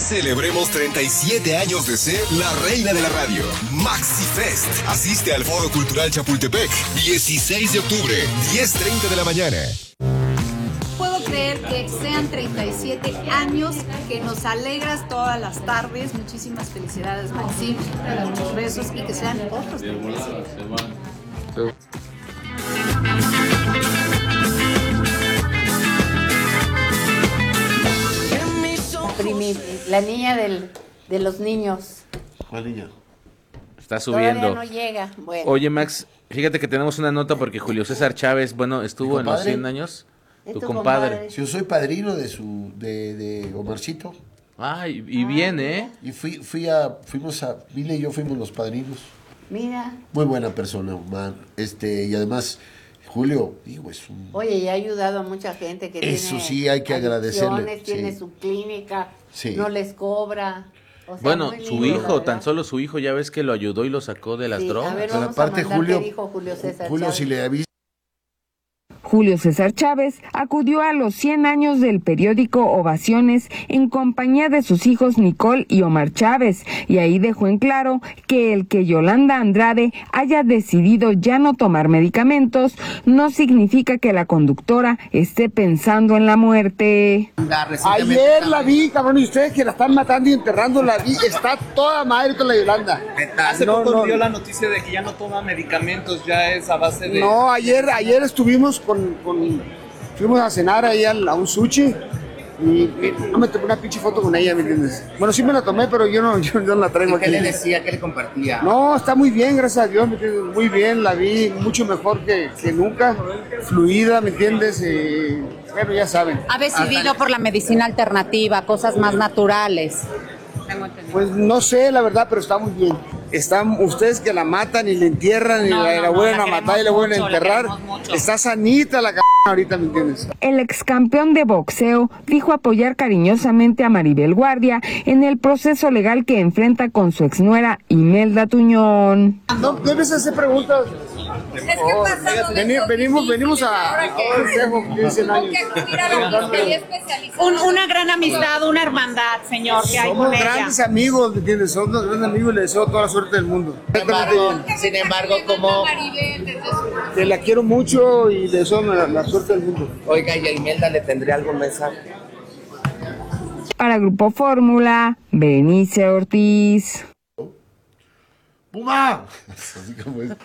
Celebremos 37 años de ser la reina de la radio. Maxi Fest. Asiste al Foro Cultural Chapultepec. 16 de octubre, 10:30 de la mañana. Puedo creer que sean 37 años, que nos alegras todas las tardes. Muchísimas felicidades, Maxi. Muchos besos y que sean otros 37. La niña de los niños. ¿Cuál niña? Está subiendo. Todavía no llega. Bueno. Oye, Max, fíjate que tenemos una nota porque Julio César Chávez, bueno, estuvo en los 100 años. ¿Es Tu tu compadre. Yo soy padrino de Omarcito. Ay, y bien, ¿eh? Y Mile y yo fuimos los padrinos. Mira. Muy buena persona, Omar. Y además, Julio, digo, es un... Oye, y ha ayudado a mucha gente que Eso tiene sí, hay que agradecerle. Tiene Sí. su clínica, Sí. no les cobra. O sea, Bueno, muy su lindo, la hijo, verdad. tan solo su hijo, ya ves que lo ayudó y lo sacó de las Sí, drogas. a ver, Pero vamos aparte, a mandar Julio, qué dijo Julio César Julio, Chávez. si le avisas. Julio César Chávez acudió a los 100 años del periódico Ovaciones en compañía de sus hijos Nicole y Omar Chávez, y ahí dejó en claro que el que Yolanda Andrade haya decidido ya no tomar medicamentos no significa que la conductora esté pensando en la muerte. Ayer la vi, cabrón, y ustedes que la están matando y enterrando, la vi, está toda madre con la Yolanda. Hace poco dio la noticia de que ya no toma medicamentos, ya es a base de... No, ayer estuvimos fuimos a cenar ahí a un sushi y no me tomé una pinche foto con ella, ¿me entiendes? Bueno, sí me la tomé, pero yo no la traigo aquí. ¿Qué le decía? ¿Qué le compartía? No, está muy bien, gracias a Dios, ¿me entiendes? Muy bien, la vi mucho mejor que nunca, fluida, ¿me entiendes? Bueno, ya saben. Ha decidido por la medicina alternativa, cosas más naturales. Pues no sé, la verdad, pero está muy bien. Están ustedes que la matan y la entierran y la vuelven a matar y la vuelven a enterrar. Está sanita la ahorita, ¿me entiendes? El ex campeón de boxeo dijo apoyar cariñosamente a Maribel Guardia en el proceso legal que enfrenta con su exnuera Imelda Tuñón. No debes hacer preguntas. Venimos a consejo que dicen años. Una gran amistad, una hermandad, señor, que hay Somos con ella. grandes amigos, ¿me entiendes? Somos grandes amigos y le deseo toda la suerte del mundo. Sin embargo, como... Que la quiero mucho y le deseo la suerte del mundo. Oiga, ¿y a Imelda le tendría algún mensaje? Para Grupo Fórmula, Benice Ortiz. ¡Puma! Así como es.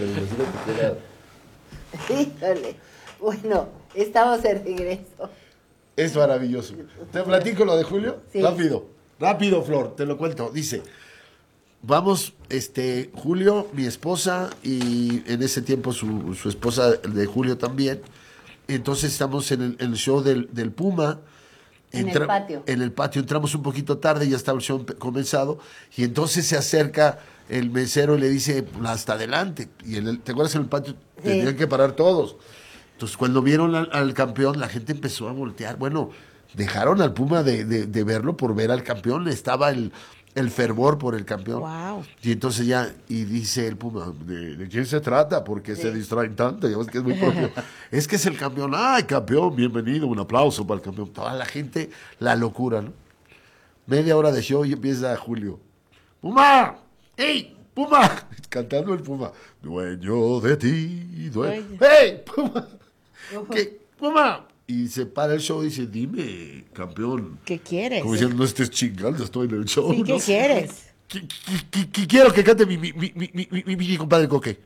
Híjole. Bueno, estamos de regreso. Es maravilloso. ¿Te platico lo de Julio? Sí. Rápido, Flor, te lo cuento. Dice, vamos, Julio, mi esposa, y en ese tiempo su esposa de Julio también. Entonces estamos en el show del Puma. En el patio. En el patio entramos un poquito tarde, ya estaba el show comenzado, y entonces se acerca el mesero y le dice, hasta adelante. Y ¿te acuerdas en el patio? Sí. Tenían que parar todos. Entonces cuando vieron al campeón, la gente empezó a voltear. Bueno, dejaron al Puma de verlo por ver al campeón. Estaba el fervor por el campeón. Wow. Y entonces y dice el Puma, ¿de quién se trata? Porque se distraen tanto, ya ves que es muy propio. Es que es el campeón. ¡Ay, campeón! Bienvenido, un aplauso para el campeón. Toda la gente, la locura, ¿no? Media hora de show y empieza Julio. ¡Puma! ¡Ey! ¡Puma! Cantando el Puma. Dueño de ti, dueño. ¡Hey! ¡Puma! ¿Qué? ¡Puma! Y se para el show y dice, dime, campeón. ¿Qué quieres? Como diciendo, no estés chingando, estoy en el show. Sí, ¿qué ¿no? quieres? Quiero que cante mi compadre Coque.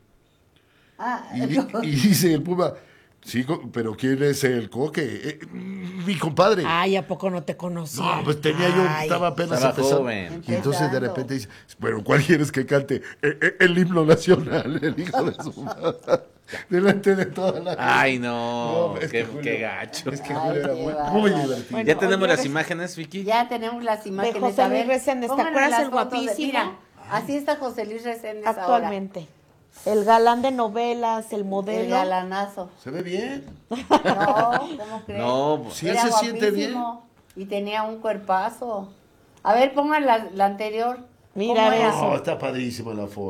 Y dice el Puma, sí, pero ¿quién es el Coque? Mi compadre. Ay, ¿a poco no te conocía? No, pues estaba apenas Estaba empezando. joven. Y entonces de repente dice, bueno, ¿cuál quieres que cante? El himno nacional, el hijo de su madre. Delante de toda la gente. Ay, no, es que Julio- qué gacho. Es que Ay, Julio era qué muy bárbaro. divertido. Ya tenemos las imágenes, Vicky. Ya tenemos las imágenes. José A ver, Luis Reséndez, ¿te pónganme acuerdas las el fotos guapísimo? Mira, así está José Luis Reséndez Actualmente. El galán de novelas, el ahora. modelo. El galanazo. ¿Se ve bien? No, ¿cómo crees? No, pues, Sí, él Era se siente bien. guapísimo y tenía un cuerpazo. A ver, pongan la anterior. Mira, ¿Cómo era? eso. No, está padrísima la foto.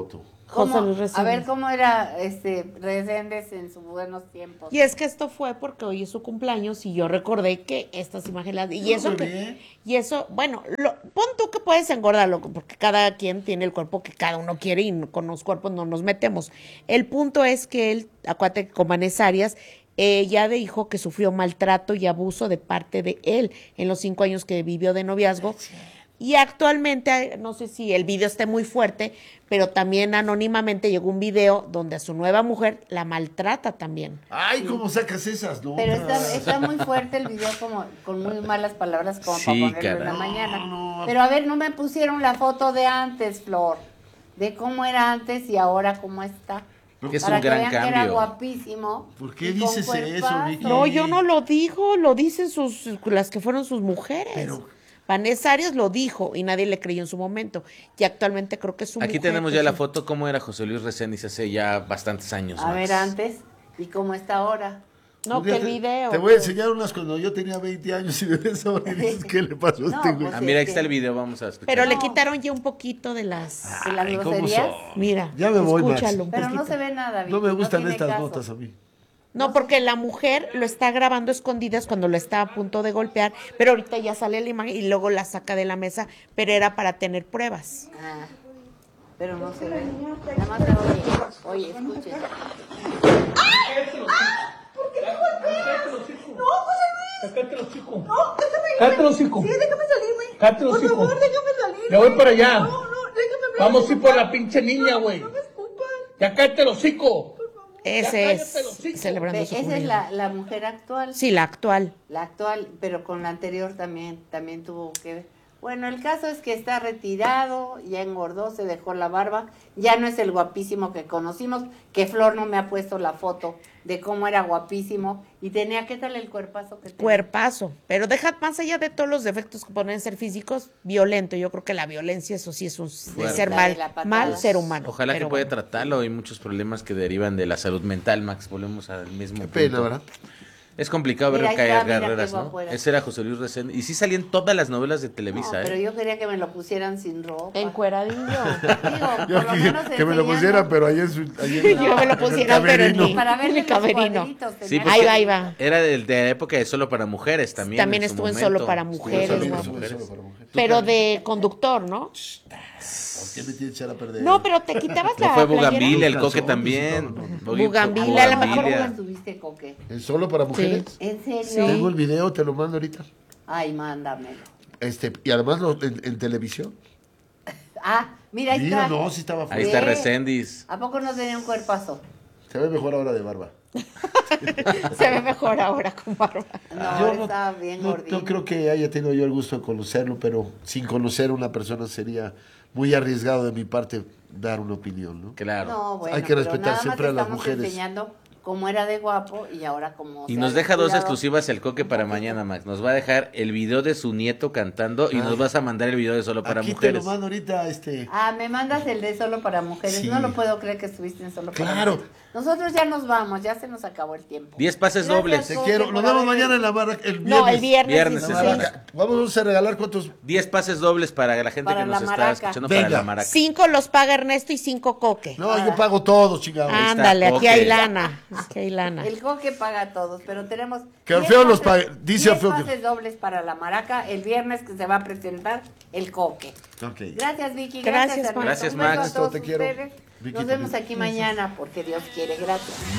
José Luis Reséndiz. A ver cómo era Reséndiz en sus buenos tiempos. Y es que esto fue porque hoy es su cumpleaños y yo recordé que estas imágenes y eso, bueno, pon tú que puedes engordarlo porque cada quien tiene el cuerpo que cada uno quiere y con los cuerpos no nos metemos. El punto es que él, acuérdate que con Vanessa Arias, ella dijo que sufrió maltrato y abuso de parte de él en los 5 años que vivió de noviazgo. Y actualmente, no sé si el video esté muy fuerte, pero también anónimamente llegó un video donde a su nueva mujer la maltrata también. Ay, ¿cómo sacas esas? No, pero está muy fuerte el video, como con muy malas palabras, como para ponerlo en la mañana. Pero a ver, no me pusieron la foto de antes, Flor, de cómo era antes y ahora cómo está. Que es un gran cambio. Que era guapísimo. ¿Por qué dices eso, Vicky? No, yo no lo digo, lo dicen las que fueron sus mujeres. Pero Vanessa Arias lo dijo y nadie le creyó en su momento. Y actualmente creo que es su Aquí mujer, tenemos ya la foto, cómo era José Luis Reséndiz hace ya bastantes años. A ver, antes, ¿y cómo está ahora? No, que el video. Te voy a enseñar unas cuando yo tenía 20 años y me ves ahora y dices, ¿qué le pasó a este güey? Ah, mira, aquí está el video, vamos a escuchar. Pero le quitaron ya un poquito de las groserías. Mira, ya me voy, escúchalo Max. Pero no se ve nada, Vicky, No me gustan tiene estas caso. notas a mí. No, porque la mujer lo está grabando escondidas cuando lo está a punto de golpear, pero ahorita ya sale la imagen y luego la saca de la mesa, pero era para tener pruebas. Ah, pero no se ve. Nada más se oye, escuchen. ¿Por qué me golpeas? No, José Luis. Cállate los chicos. No, déjame. Cállate los chicos. Sí, déjame salirme. Cállate los chicos. Por favor, déjame salir. Ya voy para allá. No, déjame hablar. Vamos a ir por la pinche niña, güey. No me escupan. Ya cállate los chicos. Ese es celebrando su Esa es la mujer actual. Sí, la actual. La actual, pero con la anterior también tuvo que ver. Bueno, el caso es que está retirado, ya engordó, se dejó la barba, ya no es el guapísimo que conocimos, que Flor no me ha puesto la foto de cómo era guapísimo y tenía, ¿qué tal el cuerpazo que tenía? Cuerpazo, pero deja más allá de todos los defectos que pueden ser físicos, violento. Yo creo que la violencia, eso sí es de ser mal ser humano. Ojalá que pueda bueno. tratarlo. Hay muchos problemas que derivan de la salud mental, Max. Volvemos al mismo punto. Pena, ¿verdad? Es complicado ver Mira, caer mira guerreras, qué ¿no? guapo era. Ese era José Luis Reséndiz. Y sí salían todas las novelas de Televisa, No, pero yo quería que me lo pusieran sin ropa. Encueradillo. Yo que me lo pusieran, pero allá en su... Yo me lo pusiera, pero en para ver mi camerino. Sí, ahí va. Era de la época de Solo para Mujeres también. También estuvo en Solo para Mujeres. Pero de conductor, ¿no? ¿Por qué me tienes que echar a perder? No, pero te quitabas la fue Bugambilia, playera. el Coque también. Bugambilia, a lo mejor. ¿Cómo estuviste, Coque? ¿En Solo para Mujeres? ¿En serio? Sí. Tengo el video, te lo mando ahorita. Ay, mándamelo. Y además en televisión. Ah, mira, ahí Mira, está. no, sí estaba Ahí está Reséndiz. ¿A poco no tenía un cuerpazo? Se ve mejor ahora de barba. Se ve mejor ahora con barba. No, estaba bien gordito. No creo que haya tenido yo el gusto de conocerlo, pero sin conocer a una persona sería muy arriesgado de mi parte dar una opinión, ¿no? Claro. No, bueno, hay que pero respetar nada más siempre a las estamos mujeres. enseñando cómo era de guapo y ahora cómo Y se nos ha deja dos descuidado. exclusivas el Coque para mañana, Max. Nos va a dejar el video de su nieto cantando y nos vas a mandar el video de Solo para Aquí Mujeres. te lo mando ahorita, Ah, me mandas el de Solo para Mujeres. Sí. No lo puedo creer que estuviste en Solo para Claro. Mujeres. Nosotros ya nos vamos, ya se nos acabó el tiempo. 10 pases Gracias, dobles. Te Coque, quiero. por Nos vemos haber- mañana en la barra. El viernes. No, el viernes. Viernes, sí, en sí. la barra. Vamos a regalar cuántos. 10 pases dobles para la gente Para que nos la está maraca. escuchando Venga. para la maraca. 5 los paga Ernesto y 5 Coque. No, yo pago todo, chingado. está Ándale, aquí Coque. hay lana. Aquí hay lana. El Coque paga a todos, pero tenemos Que el 10 feo los pases- pague. Dice 10 el feo que- pases dobles para la maraca el viernes que se va a presentar el Coque. Ok. Gracias, Vicky. Gracias, Ernesto. Juan. Gracias, Un beso a Max. todos Te quiero. ustedes. Vicky, Nos vemos también. aquí mañana porque Dios quiere. Gracias.